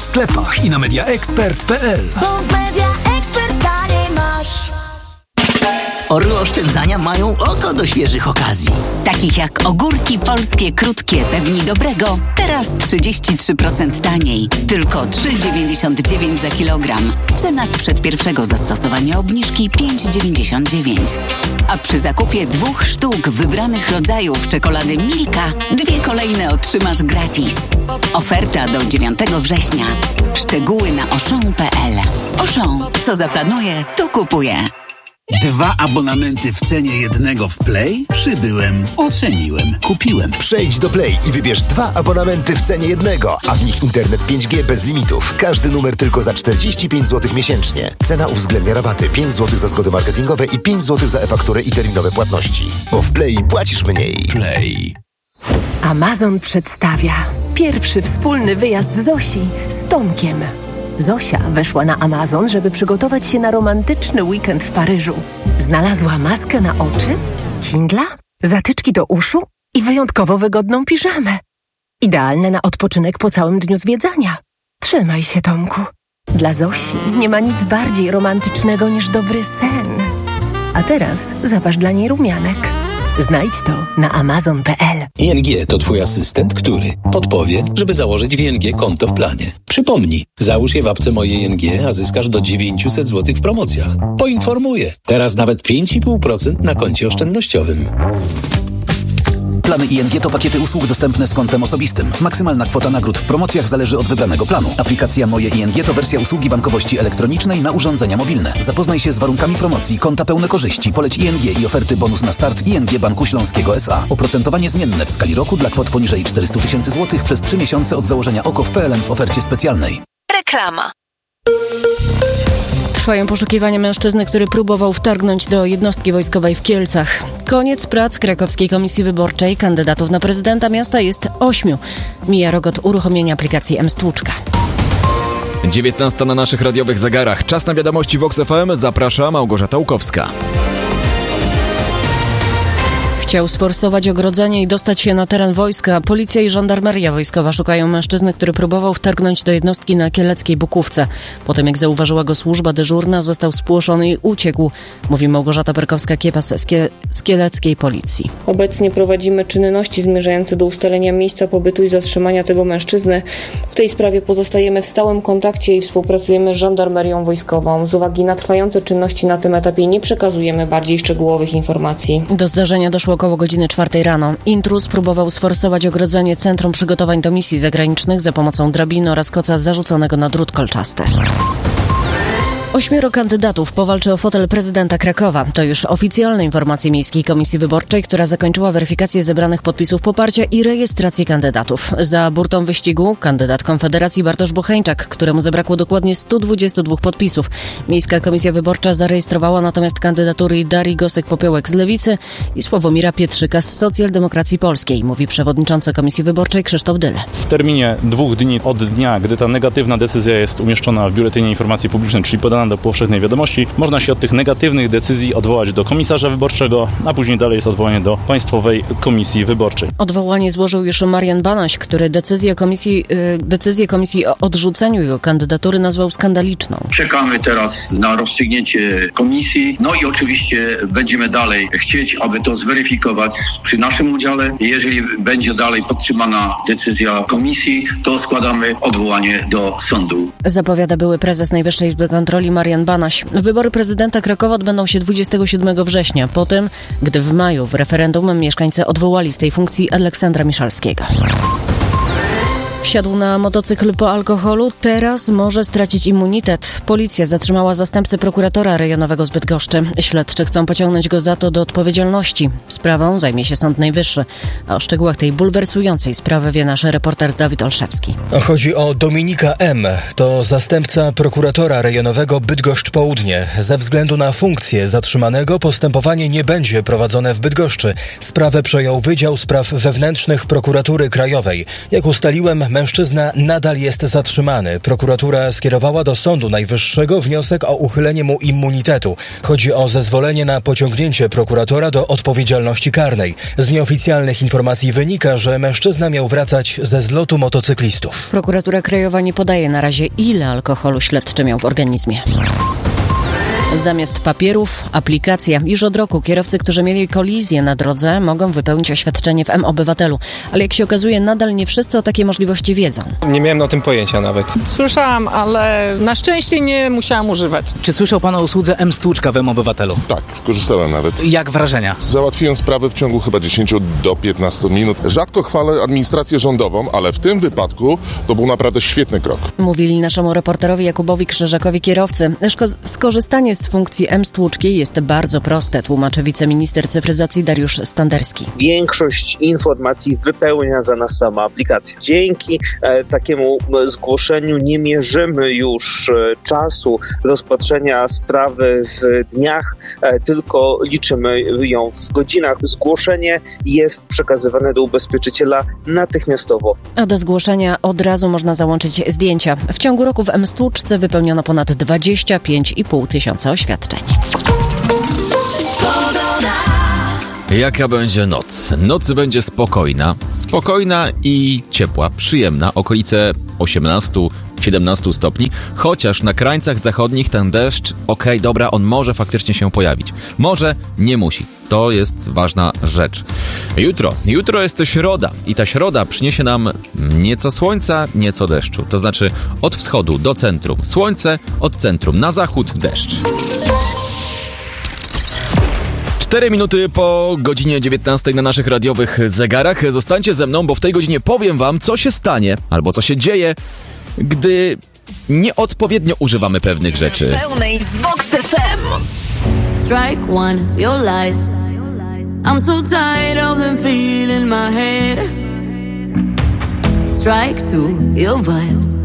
sklepach i na mediaexpert.pl. Orły oszczędzania mają oko do świeżych okazji. Takich jak ogórki polskie krótkie Pewni Dobrego. Teraz 33% taniej. Tylko 3,99 za kilogram. Cena sprzed pierwszego zastosowania obniżki 5,99. A przy zakupie 2 sztuk wybranych rodzajów czekolady Milka 2 kolejne otrzymasz gratis. Oferta do 9 września. Szczegóły na auchan.pl. Auchan. Co zaplanuje, to kupuje. 2 abonamenty w cenie jednego w Play? Przybyłem, oceniłem, kupiłem. Przejdź do Play i wybierz 2 abonamenty w cenie jednego, a w nich internet 5G bez limitów. Każdy numer tylko za 45 zł miesięcznie. Cena uwzględnia rabaty 5 zł za zgody marketingowe i 5 zł za e-fakturę i terminowe płatności. Bo w Play płacisz mniej. Play. Amazon przedstawia pierwszy wspólny wyjazd Zosi z Tomkiem. Zosia weszła na Amazon, żeby przygotować się na romantyczny weekend w Paryżu. Znalazła maskę na oczy, Kindla, zatyczki do uszu i wyjątkowo wygodną piżamę. Idealne na odpoczynek po całym dniu zwiedzania. Trzymaj się, Tomku. Dla Zosi nie ma nic bardziej romantycznego niż dobry sen. A teraz zaparz dla niej rumianek. Znajdź to na amazon.pl. ING to twój asystent, który podpowie, żeby założyć w ING konto w planie. Przypomnij, załóż je w apce Moje ING, a zyskasz do 900 zł w promocjach. Poinformuję, teraz nawet 5,5% na koncie oszczędnościowym. Plany ING to pakiety usług dostępne z kontem osobistym. Maksymalna kwota nagród w promocjach zależy od wybranego planu. Aplikacja Moje ING to wersja usługi bankowości elektronicznej na urządzenia mobilne. Zapoznaj się z warunkami promocji, konta pełne korzyści, poleć ING i oferty bonus na start ING Banku Śląskiego S.A. Oprocentowanie zmienne w skali roku dla kwot poniżej 400 000 zł przez 3 miesiące od założenia OKO w PLN w ofercie specjalnej. Reklama. Trwają poszukiwania mężczyzny, który próbował wtargnąć do jednostki wojskowej w Kielcach. Koniec prac Krakowskiej Komisji Wyborczej. Kandydatów na prezydenta miasta jest 8. Mija rok od uruchomienia aplikacji mStłuczka. 19 na naszych radiowych zegarach. Czas na wiadomości Vox FM. Zaprasza Małgorzata Łukowska. Chciał sforsować ogrodzenie i dostać się na teren wojska. Policja i żandarmeria wojskowa szukają mężczyzny, który próbował wtargnąć do jednostki na kieleckiej Bukówce. Potem, jak zauważyła go służba dyżurna, został spłoszony i uciekł, mówi Małgorzata Perkowska-Kiepas z kieleckiej policji. Obecnie prowadzimy czynności zmierzające do ustalenia miejsca pobytu i zatrzymania tego mężczyzny. W tej sprawie pozostajemy w stałym kontakcie i współpracujemy z żandarmerią wojskową. Z uwagi na trwające czynności na tym etapie nie przekazujemy bardziej szczegółowych informacji. Do zdarzenia doszło około godziny 4 rano. Intruz próbował sforsować ogrodzenie Centrum Przygotowań do Misji Zagranicznych za pomocą drabiny oraz koca zarzuconego na drut kolczasty. 8 kandydatów powalczy o fotel prezydenta Krakowa. To już oficjalne informacje Miejskiej Komisji Wyborczej, która zakończyła weryfikację zebranych podpisów poparcia i rejestrację kandydatów. Za burtą wyścigu kandydat Konfederacji Bartosz Bocheńczak, któremu zabrakło dokładnie 122 podpisów. Miejska Komisja Wyborcza zarejestrowała natomiast kandydatury Darii Gosek-Popiołek z Lewicy i Sławomira Pietrzyka z Socjaldemokracji Polskiej, mówi przewodniczący Komisji Wyborczej Krzysztof Dyl. W terminie 2 dni od dnia, gdy ta negatywna decyzja jest umieszczona w Biuletynie Informacji Publicznej, czyli podana do powszechnej wiadomości, można się od tych negatywnych decyzji odwołać do komisarza wyborczego, a później dalej jest odwołanie do Państwowej Komisji Wyborczej. Odwołanie złożył już Marian Banaś, który decyzję komisji o odrzuceniu jego kandydatury nazwał skandaliczną. Czekamy teraz na rozstrzygnięcie komisji, no i oczywiście będziemy dalej chcieć, aby to zweryfikować przy naszym udziale. Jeżeli będzie dalej podtrzymana decyzja komisji, to składamy odwołanie do sądu. Zapowiada były prezes Najwyższej Izby Kontroli Marian Banaś. Wybory prezydenta Krakowa odbędą się 27 września, po tym, gdy w maju w referendum mieszkańcy odwołali z tej funkcji Aleksandra Miszalskiego. Wsiadł na motocykl po alkoholu, teraz może stracić immunitet. Policja zatrzymała zastępcę prokuratora rejonowego z Bydgoszczy. Śledczy chcą pociągnąć go za to do odpowiedzialności. Sprawą zajmie się Sąd Najwyższy. A o szczegółach tej bulwersującej sprawy wie nasz reporter Dawid Olszewski. Chodzi o Dominika M. To zastępca prokuratora rejonowego Bydgoszcz Południe. Ze względu na funkcję zatrzymanego postępowanie nie będzie prowadzone w Bydgoszczy. Sprawę przejął Wydział Spraw Wewnętrznych Prokuratury Krajowej. Jak ustaliłem, mężczyzna nadal jest zatrzymany. Prokuratura skierowała do Sądu Najwyższego wniosek o uchylenie mu immunitetu. Chodzi o zezwolenie na pociągnięcie prokuratora do odpowiedzialności karnej. Z nieoficjalnych informacji wynika, że mężczyzna miał wracać ze zlotu motocyklistów. Prokuratura Krajowa nie podaje na razie, ile alkoholu śledczy miał w organizmie. Zamiast papierów, aplikacja. Już od roku kierowcy, którzy mieli kolizję na drodze, mogą wypełnić oświadczenie w mObywatelu. Ale jak się okazuje, nadal nie wszyscy o takiej możliwości wiedzą. Nie miałem o tym pojęcia nawet. Słyszałam, ale na szczęście nie musiałam używać. Czy słyszał pan o usłudze mStłuczka w mObywatelu? Tak, skorzystałem nawet. Jak wrażenia? Załatwiłem sprawę w ciągu chyba 10 do 15 minut. Rzadko chwalę administrację rządową, ale w tym wypadku to był naprawdę świetny krok. Mówili naszemu reporterowi Jakubowi Krzyżakowi kierowcy. Skorzystanie z funkcji mStłuczki jest bardzo proste, tłumaczy wiceminister cyfryzacji Dariusz Standerski. Większość informacji wypełnia za nas sama aplikacja. Dzięki takiemu zgłoszeniu nie mierzymy już czasu rozpatrzenia sprawy w dniach, tylko liczymy ją w godzinach. Zgłoszenie jest przekazywane do ubezpieczyciela natychmiastowo. A do zgłoszenia od razu można załączyć zdjęcia. W ciągu roku w mStłuczce wypełniono ponad 25,5 tysiąca oświadczeń. Jaka będzie noc? Noc będzie spokojna i ciepła, przyjemna, okolice 18-17 stopni, chociaż na krańcach zachodnich ten deszcz, on może faktycznie się pojawić. Może, nie musi. To jest ważna rzecz. Jutro jest środa i ta środa przyniesie nam nieco słońca, nieco deszczu. To znaczy od wschodu do centrum słońce, od centrum na zachód deszcz. 4 minuty po godzinie 19 na naszych radiowych zegarach. Zostańcie ze mną, bo w tej godzinie powiem wam, co się stanie, albo co się dzieje, gdy nieodpowiednio używamy pewnych rzeczy. Pełnej z Vox FM. Strike one, your lies. I'm so tired of them feeling my head. Strike two, your vibes.